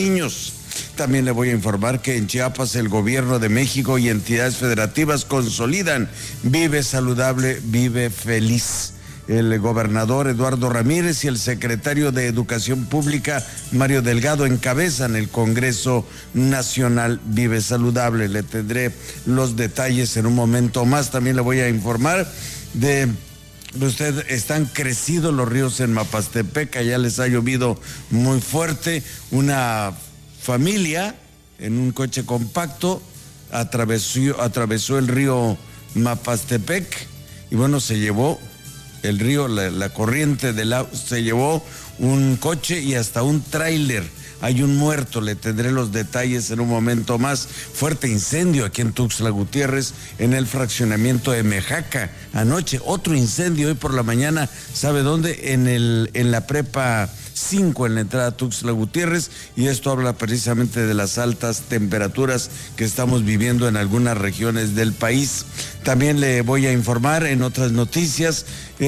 niños. También le voy a informar que en Chiapas el gobierno de México y entidades federativas consolidan Vive Saludable, Vive Feliz. El gobernador Eduardo Ramírez y el secretario de Educación Pública Mario Delgado encabezan el Congreso Nacional Vive Saludable. Le tendré los detalles en un momento más. También le voy a informar de... están crecidos los ríos en Mapastepec, allá les ha llovido muy fuerte. Una familia en un coche compacto atravesó el río Mapastepec y bueno, se llevó el río, la corriente del agua, se llevó un coche y hasta un tráiler. Hay un muerto, le tendré los detalles en un momento más. Fuerte incendio aquí en Tuxtla Gutiérrez, en el fraccionamiento de Mejaca. Anoche, otro incendio hoy por la mañana, ¿sabe dónde? En la prepa 5, en la entrada a Tuxtla Gutiérrez, y esto habla precisamente de las altas temperaturas que estamos viviendo en algunas regiones del país. También le voy a informar en otras noticias,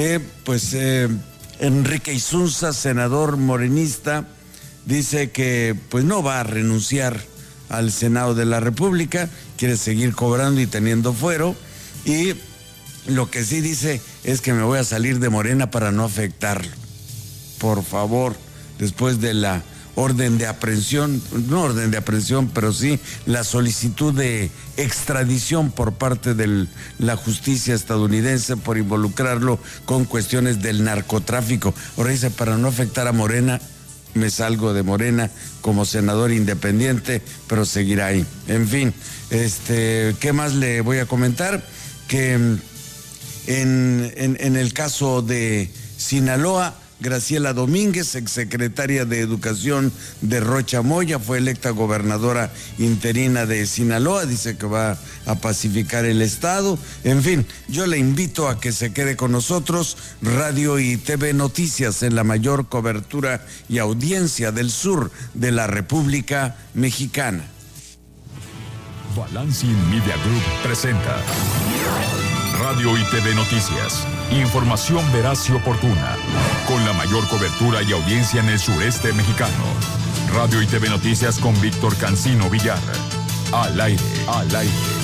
Enrique Isunza, senador morenista, dice que pues no va a renunciar al Senado de la República, quiere seguir cobrando y teniendo fuero, y lo que sí dice es que me voy a salir de Morena para no afectarlo. Por favor, después de la orden de aprehensión, no orden de aprehensión, pero sí la solicitud de extradición por parte de la justicia estadounidense por involucrarlo con cuestiones del narcotráfico. Ahora dice, para no afectar a Morena, me salgo de Morena como senador independiente, pero seguirá ahí. En fin, ¿qué más le voy a comentar? Que en el caso de Sinaloa, Graciela Domínguez, exsecretaria de Educación de Rocha Moya, fue electa gobernadora interina de Sinaloa, dice que va a pacificar el estado. En fin, yo le invito a que se quede con nosotros. Radio y TV Noticias, en la mayor cobertura y audiencia del sur de la República Mexicana. Balancing Media Group presenta Radio y TV Noticias. Información veraz y oportuna, con la mayor cobertura y audiencia en el sureste mexicano. Radio y TV Noticias con Víctor Cancino Villar. Al aire, al aire.